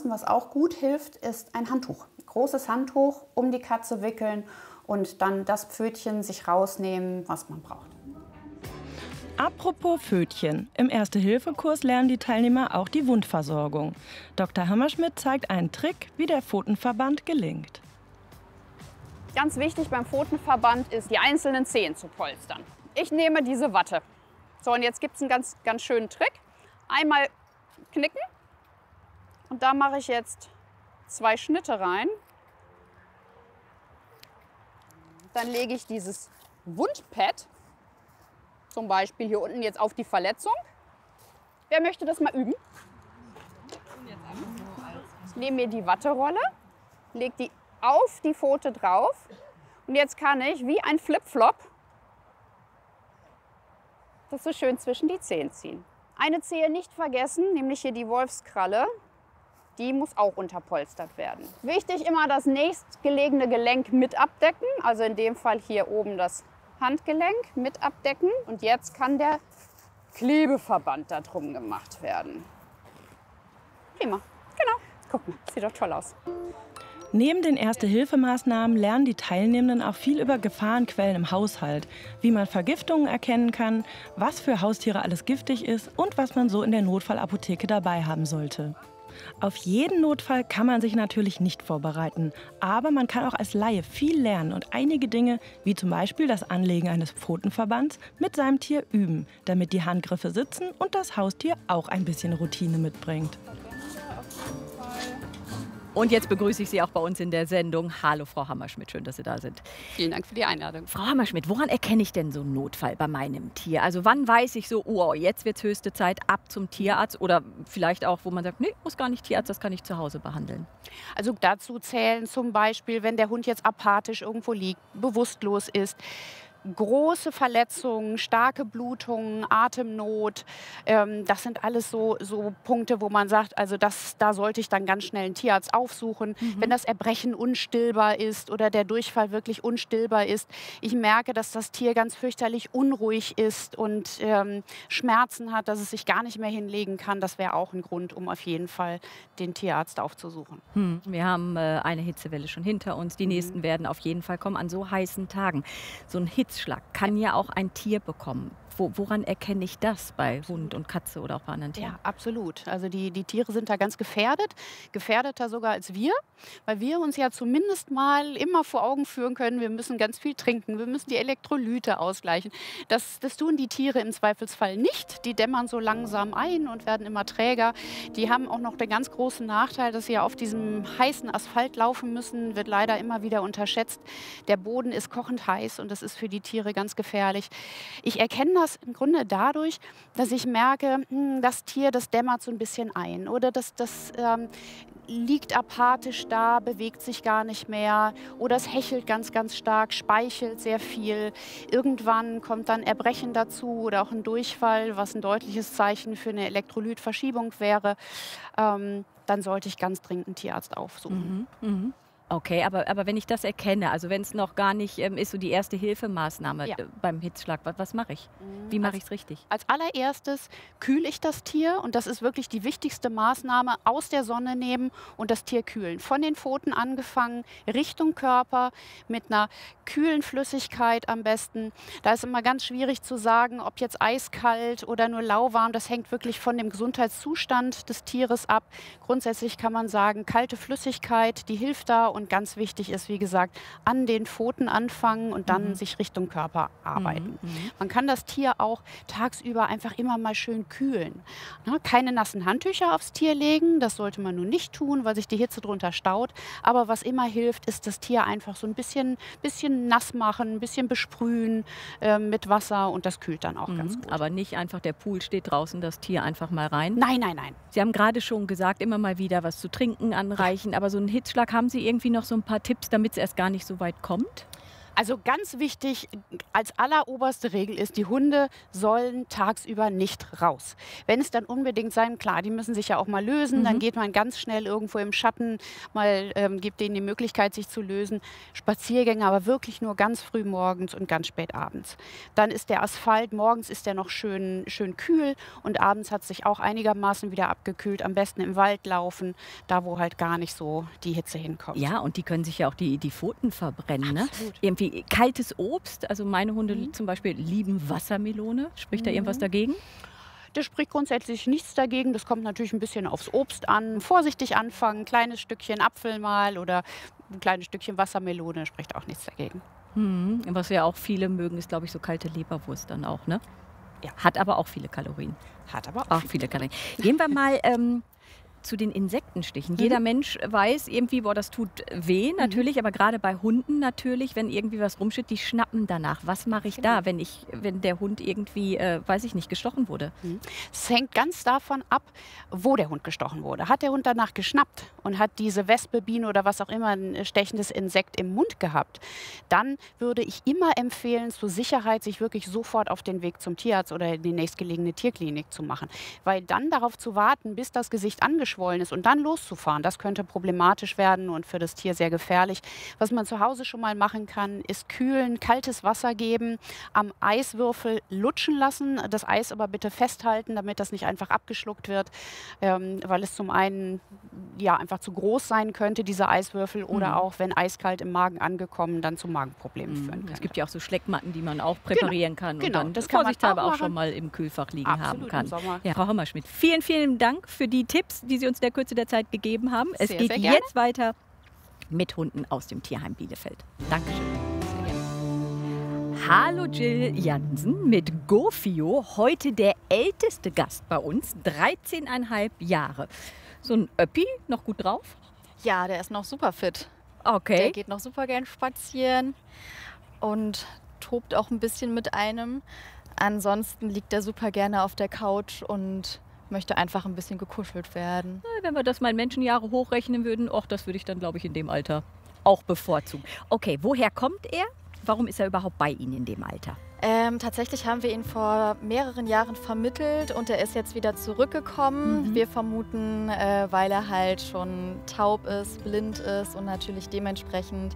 ansonsten, was auch gut hilft, ist ein Handtuch. Großes Handtuch um die Katze wickeln und dann das Pfötchen sich rausnehmen, was man braucht. Apropos Pfötchen. Im Erste-Hilfe-Kurs lernen die Teilnehmer auch die Wundversorgung. Dr. Hammerschmidt zeigt einen Trick, wie der Pfotenverband gelingt. Ganz wichtig beim Pfotenverband ist, die einzelnen Zehen zu polstern. Ich nehme diese Watte. So, und jetzt gibt es einen ganz schönen Trick. Einmal knicken und da mache ich jetzt 2 Schnitte rein. Dann lege ich dieses Wundpad zum Beispiel hier unten jetzt auf die Verletzung. Wer möchte das mal üben? Ich nehme mir die Watterolle, lege die auf die Pfote drauf und jetzt kann ich wie ein Flip-Flop das so schön zwischen die Zehen ziehen. Eine Zehe nicht vergessen, nämlich hier die Wolfskralle. Die muss auch unterpolstert werden. Wichtig immer das nächstgelegene Gelenk mit abdecken, also in dem Fall hier oben das Handgelenk mit abdecken. Und jetzt kann der Klebeverband da drum gemacht werden. Prima, genau. Guck mal, sieht doch toll aus. Neben den Erste-Hilfe-Maßnahmen lernen die Teilnehmenden auch viel über Gefahrenquellen im Haushalt, wie man Vergiftungen erkennen kann, was für Haustiere alles giftig ist und was man so in der Notfallapotheke dabei haben sollte. Auf jeden Notfall kann man sich natürlich nicht vorbereiten, aber man kann auch als Laie viel lernen und einige Dinge, wie zum Beispiel das Anlegen eines Pfotenverbands, mit seinem Tier üben, damit die Handgriffe sitzen und das Haustier auch ein bisschen Routine mitbringt. Und jetzt begrüße ich Sie auch bei uns in der Sendung. Hallo Frau Hammerschmidt, schön, dass Sie da sind. Vielen Dank für die Einladung. Frau Hammerschmidt, woran erkenne ich denn so einen Notfall bei meinem Tier? Also wann weiß ich so, oh, jetzt wird es höchste Zeit, ab zum Tierarzt? Oder vielleicht auch, wo man sagt, nee, muss gar nicht Tierarzt, das kann ich zu Hause behandeln. Also dazu zählen zum Beispiel, wenn der Hund jetzt apathisch irgendwo liegt, bewusstlos ist, große Verletzungen, starke Blutungen, Atemnot, das sind alles so Punkte, wo man sagt, also da sollte ich dann ganz schnell einen Tierarzt aufsuchen. Wenn das Erbrechen unstillbar ist oder der Durchfall wirklich unstillbar ist. Ich merke, dass das Tier ganz fürchterlich unruhig ist und Schmerzen hat, dass es sich gar nicht mehr hinlegen kann. Das wäre auch ein Grund, um auf jeden Fall den Tierarzt aufzusuchen. Wir haben eine Hitzewelle schon hinter uns. Die nächsten werden auf jeden Fall kommen an so heißen Tagen. So ein Hitzschlag kann ja auch ein Tier bekommen. Woran erkenne ich das bei Hund und Katze oder auch bei anderen Tieren? Ja, absolut. Also die Tiere sind da ganz gefährdet, gefährdeter sogar als wir, weil wir uns ja zumindest mal immer vor Augen führen können, wir müssen ganz viel trinken, wir müssen die Elektrolyte ausgleichen. Das tun die Tiere im Zweifelsfall nicht. Die dämmern so langsam ein und werden immer träger. Die haben auch noch den ganz großen Nachteil, dass sie ja auf diesem heißen Asphalt laufen müssen, wird leider immer wieder unterschätzt. Der Boden ist kochend heiß und das ist für die Tiere ganz gefährlich. Ich erkenne das im Grunde dadurch, dass ich merke, das Tier, das dämmert so ein bisschen ein oder das liegt apathisch da, bewegt sich gar nicht mehr oder es hechelt ganz, ganz stark, speichelt sehr viel. Irgendwann kommt dann Erbrechen dazu oder auch ein Durchfall, was ein deutliches Zeichen für eine Elektrolytverschiebung wäre. Dann sollte ich ganz dringend einen Tierarzt aufsuchen. Okay, aber wenn ich das erkenne, also wenn es noch gar nicht ist, so die Erste-Hilfe-Maßnahme beim Hitzschlag, was mache ich? Wie mache ich es richtig? Als allererstes kühle ich das Tier und das ist wirklich die wichtigste Maßnahme, aus der Sonne nehmen und das Tier kühlen. Von den Pfoten angefangen, Richtung Körper mit einer kühlen Flüssigkeit am besten. Da ist immer ganz schwierig zu sagen, ob jetzt eiskalt oder nur lauwarm, das hängt wirklich von dem Gesundheitszustand des Tieres ab. Grundsätzlich kann man sagen, kalte Flüssigkeit, die hilft da. Und ganz wichtig ist, wie gesagt, an den Pfoten anfangen und dann sich Richtung Körper arbeiten. Man kann das Tier auch tagsüber einfach immer mal schön kühlen. Keine nassen Handtücher aufs Tier legen, das sollte man nun nicht tun, weil sich die Hitze drunter staut. Aber was immer hilft, ist das Tier einfach so ein bisschen nass machen, ein bisschen besprühen mit Wasser und das kühlt dann auch ganz gut. Aber nicht einfach, der Pool steht draußen, das Tier einfach mal rein? Nein, nein, nein. Sie haben gerade schon gesagt, immer mal wieder was zu trinken anreichen, aber so einen Hitzschlag, haben Sie irgendwie noch so ein paar Tipps, damit es erst gar nicht so weit kommt? Also ganz wichtig, als alleroberste Regel ist, die Hunde sollen tagsüber nicht raus. Wenn es dann unbedingt sein, klar, die müssen sich ja auch mal lösen, dann geht man ganz schnell irgendwo im Schatten, gibt denen die Möglichkeit, sich zu lösen. Spaziergänge aber wirklich nur ganz früh morgens und ganz spät abends. Dann ist der Asphalt, morgens ist der noch schön kühl und abends hat sich auch einigermaßen wieder abgekühlt. Am besten im Wald laufen, da wo halt gar nicht so die Hitze hinkommt. Ja, und die können sich ja auch die Pfoten verbrennen. Ne? Irgendwie kaltes Obst, also meine Hunde zum Beispiel lieben Wassermelone. Spricht da irgendwas dagegen? Das spricht grundsätzlich nichts dagegen. Das kommt natürlich ein bisschen aufs Obst an. Vorsichtig anfangen, ein kleines Stückchen Apfel mal oder ein kleines Stückchen Wassermelone, spricht auch nichts dagegen. Was ja auch viele mögen, ist, glaube ich, so kalte Leberwurst dann auch, ne? Ja. Hat aber auch viele Kalorien. Hat aber auch viele Kalorien. Gehen wir mal zu den Insektenstichen. Jeder Mensch weiß irgendwie, boah, das tut weh natürlich, aber gerade bei Hunden natürlich, wenn irgendwie was rumsteht, die schnappen danach. Was mache ich da, wenn der Hund irgendwie, weiß ich nicht, gestochen wurde? Es hängt ganz davon ab, wo der Hund gestochen wurde. Hat der Hund danach geschnappt und hat diese Wespe, Biene oder was auch immer, ein stechendes Insekt im Mund gehabt, dann würde ich immer empfehlen, zur Sicherheit sich wirklich sofort auf den Weg zum Tierarzt oder in die nächstgelegene Tierklinik zu machen. Weil dann darauf zu warten, bis das Gesicht angeschwollen ist und dann loszufahren, das könnte problematisch werden und für das Tier sehr gefährlich. Was man zu Hause schon mal machen kann, ist kühlen, kaltes Wasser geben, am Eiswürfel lutschen lassen, das Eis aber bitte festhalten, damit das nicht einfach abgeschluckt wird, weil es zum einen ja einfach zu groß sein könnte, diese Eiswürfel, oder auch, wenn eiskalt im Magen angekommen, dann zu Magenproblemen führen kann. Es gibt ja auch so Schleckmatten, die man auch präparieren kann und dann das kann man vorsichtshalber auch schon mal im Kühlfach liegen haben kann. Im Sommer. Ja, Frau Hammerschmidt, vielen, vielen Dank für die Tipps, die Sie uns in der Kürze der Zeit gegeben haben. Es Sehr, geht sehr gerne. jetzt weiter mit Hunden aus dem Tierheim Bielefeld. Dankeschön. Hallo Jill Jansen mit Gofio, heute der älteste Gast bei uns, 13,5 Jahre. So ein Öppi, noch gut drauf? Ja, der ist noch super fit. Okay. Der geht noch super gern spazieren und tobt auch ein bisschen mit einem. Ansonsten liegt er super gerne auf der Couch und möchte einfach ein bisschen gekuschelt werden. Wenn wir das mal in Menschenjahre hochrechnen würden, das würde ich dann, glaube ich, in dem Alter auch bevorzugen. Okay, woher kommt er? Warum ist er überhaupt bei Ihnen in dem Alter? Tatsächlich haben wir ihn vor mehreren Jahren vermittelt und er ist jetzt wieder zurückgekommen. Wir vermuten, weil er halt schon taub ist, blind ist und natürlich dementsprechend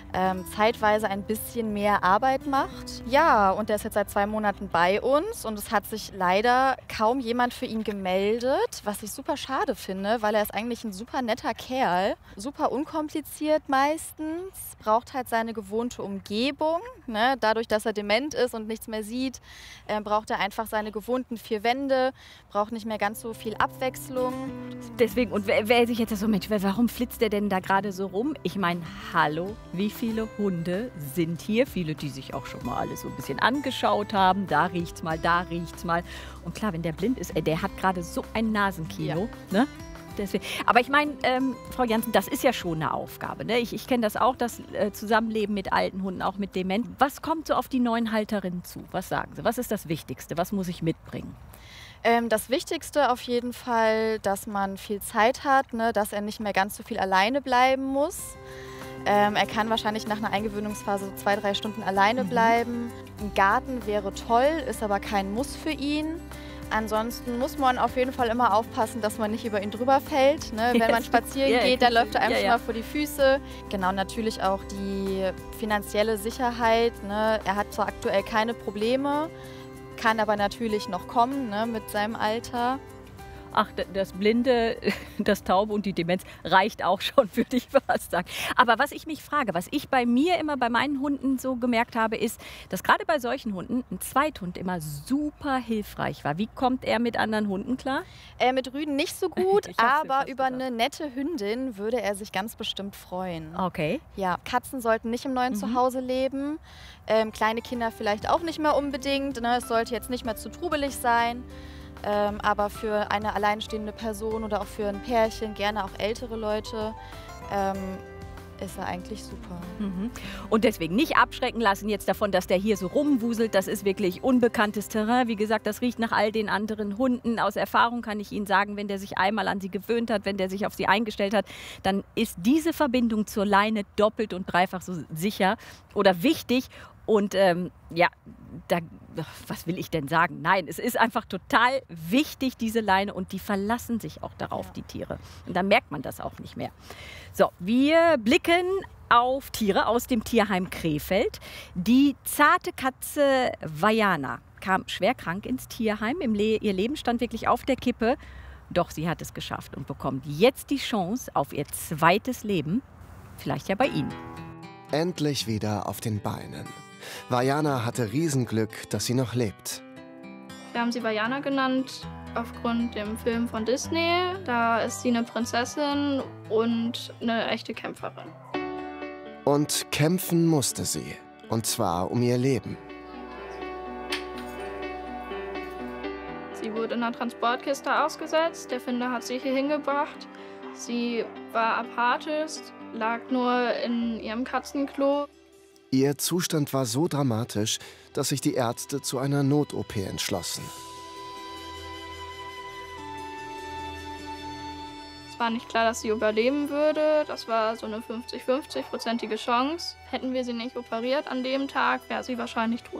zeitweise ein bisschen mehr Arbeit macht. Ja, und der ist jetzt seit 2 Monaten bei uns und es hat sich leider kaum jemand für ihn gemeldet, was ich super schade finde, weil er ist eigentlich ein super netter Kerl, super unkompliziert meistens, braucht halt seine gewohnte Umgebung, ne? Dadurch, dass er dement ist und nichts mehr sieht, braucht er einfach seine gewohnten 4 Wände, braucht nicht mehr ganz so viel Abwechslung. Deswegen, und wer sich jetzt so, Mensch, warum flitzt der denn da gerade so rum? Ich meine, hallo, wie viele Hunde sind hier? Viele, die sich auch schon mal alles so ein bisschen angeschaut haben. Da riecht's mal, da riecht's mal. Und klar, wenn der blind ist, der hat gerade so ein Nasenkino. Ja. Ne? Deswegen. Aber ich meine, Frau Jansen, das ist ja schon eine Aufgabe. Ne? Ich kenne das auch, das Zusammenleben mit alten Hunden, auch mit Demenz. Was kommt so auf die neuen Halterinnen zu? Was sagen Sie? Was ist das Wichtigste? Was muss ich mitbringen? Das Wichtigste auf jeden Fall, dass man viel Zeit hat, ne? Dass er nicht mehr ganz so viel alleine bleiben muss. Er kann wahrscheinlich nach einer Eingewöhnungsphase so 2-3 Stunden alleine bleiben. Ein Garten wäre toll, ist aber kein Muss für ihn. Ansonsten muss man auf jeden Fall immer aufpassen, dass man nicht über ihn drüber fällt. Ne? Wenn man spazieren geht, dann läuft er einem schon mal vor die Füße. Genau, natürlich auch die finanzielle Sicherheit. Ne? Er hat zwar aktuell keine Probleme, kann aber natürlich noch kommen, ne, mit seinem Alter. Ach, das Blinde, das Taube und die Demenz reicht auch schon, würde ich fast sagen. Aber was ich mich frage, was ich bei mir immer bei meinen Hunden so gemerkt habe, ist, dass gerade bei solchen Hunden ein Zweithund immer super hilfreich war. Wie kommt er mit anderen Hunden klar? Mit Rüden nicht so gut, aber über eine nette Hündin würde er sich ganz bestimmt freuen. Okay. Ja, Katzen sollten nicht im neuen Zuhause leben. Kleine Kinder vielleicht auch nicht mehr unbedingt. Ne? Es sollte jetzt nicht mehr zu trubelig sein. Aber für eine alleinstehende Person oder auch für ein Pärchen, gerne auch ältere Leute, ist er eigentlich super. Und deswegen nicht abschrecken lassen jetzt davon, dass der hier so rumwuselt. Das ist wirklich unbekanntes Terrain. Wie gesagt, das riecht nach all den anderen Hunden. Aus Erfahrung kann ich Ihnen sagen, wenn der sich einmal an sie gewöhnt hat, wenn der sich auf sie eingestellt hat, dann ist diese Verbindung zur Leine doppelt und dreifach so sicher oder wichtig. Und was will ich denn sagen? Nein, es ist einfach total wichtig, diese Leine. Und die verlassen sich auch darauf, die Tiere. Und dann merkt man das auch nicht mehr. So, wir blicken auf Tiere aus dem Tierheim Krefeld. Die zarte Katze Vajana kam schwer krank ins Tierheim. Ihr Leben stand wirklich auf der Kippe. Doch sie hat es geschafft und bekommt jetzt die Chance auf ihr zweites Leben. Vielleicht ja bei Ihnen. Endlich wieder auf den Beinen. Vajana hatte Riesenglück, dass sie noch lebt. Wir haben sie Vajana genannt aufgrund dem Film von Disney. Da ist sie eine Prinzessin und eine echte Kämpferin. Und kämpfen musste sie. Und zwar um ihr Leben. Sie wurde in einer Transportkiste ausgesetzt. Der Finder hat sie hier hingebracht. Sie war apathisch, lag nur in ihrem Katzenklo. Ihr Zustand war so dramatisch, dass sich die Ärzte zu einer Not-OP entschlossen. Es war nicht klar, dass sie überleben würde. Das war so eine 50-50-prozentige Chance. Hätten wir sie nicht operiert an dem Tag, wäre sie wahrscheinlich tot.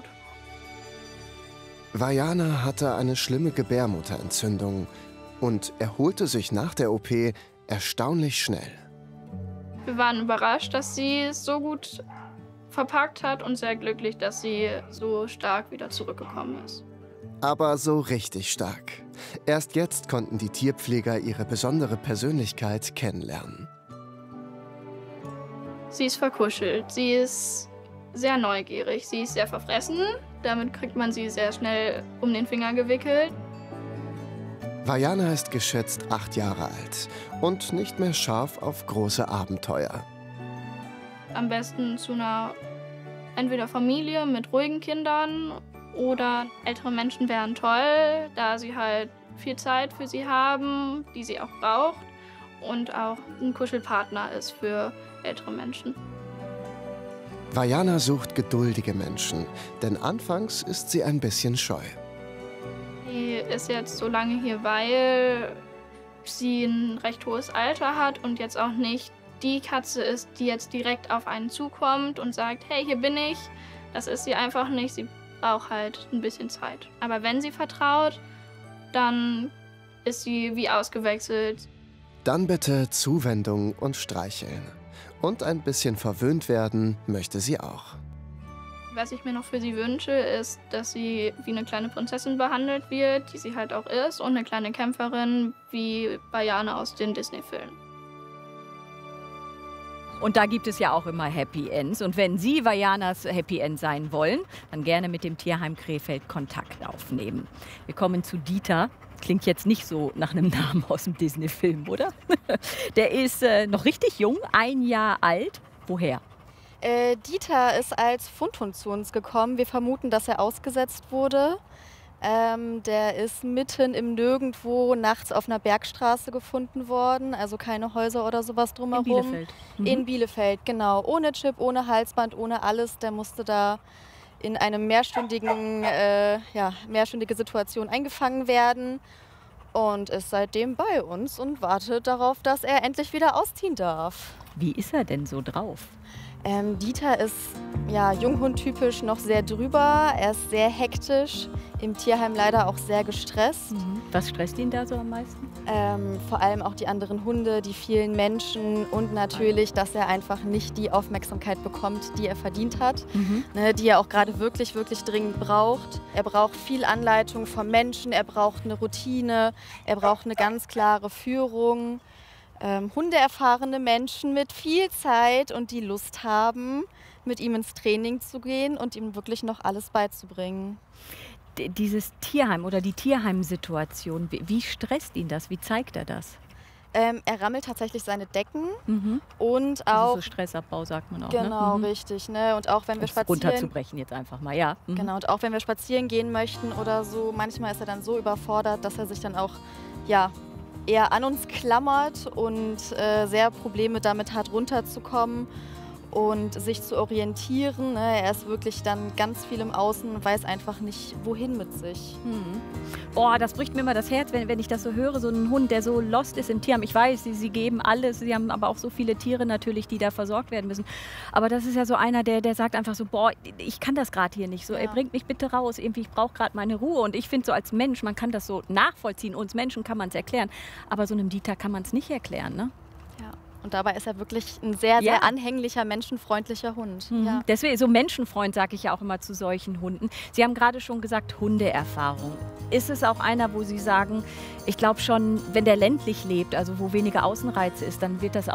Vajana hatte eine schlimme Gebärmutterentzündung und erholte sich nach der OP erstaunlich schnell. Wir waren überrascht, dass sie es so gut verpackt hat und sehr glücklich, dass sie so stark wieder zurückgekommen ist. Aber so richtig stark. Erst jetzt konnten die Tierpfleger ihre besondere Persönlichkeit kennenlernen. Sie ist verkuschelt, sie ist sehr neugierig, sie ist sehr verfressen. Damit kriegt man sie sehr schnell um den Finger gewickelt. Vajana ist geschätzt 8 Jahre alt und nicht mehr scharf auf große Abenteuer. Am besten zu einer entweder Familie mit ruhigen Kindern oder ältere Menschen wären toll, da sie halt viel Zeit für sie haben, die sie auch braucht und auch ein Kuschelpartner ist für ältere Menschen. Vajana sucht geduldige Menschen, denn anfangs ist sie ein bisschen scheu. Sie ist jetzt so lange hier, weil sie ein recht hohes Alter hat und jetzt auch nicht die Katze ist, die jetzt direkt auf einen zukommt und sagt, hey, hier bin ich. Das ist sie einfach nicht. Sie braucht halt ein bisschen Zeit. Aber wenn sie vertraut, dann ist sie wie ausgewechselt. Dann bitte Zuwendung und Streicheln. Und ein bisschen verwöhnt werden möchte sie auch. Was ich mir noch für sie wünsche, ist, dass sie wie eine kleine Prinzessin behandelt wird, die sie halt auch ist, und eine kleine Kämpferin wie Vajana aus den Disney-Filmen. Und da gibt es ja auch immer Happy Ends. Und wenn Sie Vajanas Happy End sein wollen, dann gerne mit dem Tierheim Krefeld Kontakt aufnehmen. Wir kommen zu Dieter. Klingt jetzt nicht so nach einem Namen aus dem Disney-Film, oder? Der ist noch richtig jung, 1 Jahr alt. Woher? Dieter ist als Fundhund zu uns gekommen. Wir vermuten, dass er ausgesetzt wurde. Der ist mitten im Nirgendwo nachts auf einer Bergstraße gefunden worden, also keine Häuser oder sowas drumherum. In Bielefeld. In Bielefeld, genau. Ohne Chip, ohne Halsband, ohne alles. Der musste da in eine mehrstündige Situation eingefangen werden und ist seitdem bei uns und wartet darauf, dass er endlich wieder ausziehen darf. Wie ist er denn so drauf? Dieter ist ja Junghund-typisch noch sehr drüber. Er ist sehr hektisch, im Tierheim leider auch sehr gestresst. Was stresst ihn da so am meisten? Vor allem auch die anderen Hunde, die vielen Menschen und natürlich, dass er einfach nicht die Aufmerksamkeit bekommt, die er verdient hat, ne, die er auch gerade wirklich, wirklich dringend braucht. Er braucht viel Anleitung vom Menschen, er braucht eine Routine, er braucht eine ganz klare Führung. Hundeerfahrene Menschen mit viel Zeit und die Lust haben, mit ihm ins Training zu gehen und ihm wirklich noch alles beizubringen. Dieses Tierheim oder die Tierheimsituation, wie stresst ihn das? Wie zeigt er das? Er rammelt tatsächlich seine Decken und auch... Also so Stressabbau sagt man auch, genau, ne? richtig. Ne? Und auch wenn wir spazieren... Runterzubrechen jetzt einfach mal, ja. Genau, und auch wenn wir spazieren gehen möchten oder so, manchmal ist er dann so überfordert, dass er sich dann auch, ja, eher an uns klammert und sehr Probleme damit hat, runterzukommen und sich zu orientieren. Ne? Er ist wirklich dann ganz viel im Außen, weiß einfach nicht, wohin mit sich. Boah, das bricht mir immer das Herz, wenn ich das so höre, so ein Hund, der so lost ist im Tierheim. Ich weiß, sie geben alles, sie haben aber auch so viele Tiere natürlich, die da versorgt werden müssen. Aber das ist ja so einer, der sagt einfach so, boah, ich kann das gerade hier nicht. So, ey, bringt mich bitte raus, irgendwie, ich brauche gerade meine Ruhe. Und ich finde so als Mensch, man kann das so nachvollziehen, uns Menschen kann man es erklären, aber so einem Dieter kann man es nicht erklären, ne? Und dabei ist er wirklich ein sehr, sehr anhänglicher, menschenfreundlicher Hund. Ja. Deswegen, so Menschenfreund sage ich ja auch immer zu solchen Hunden. Sie haben gerade schon gesagt, Hundeerfahrung. Ist es auch einer, wo Sie sagen, ich glaube schon, wenn der ländlich lebt, also wo weniger Außenreize ist, dann wird das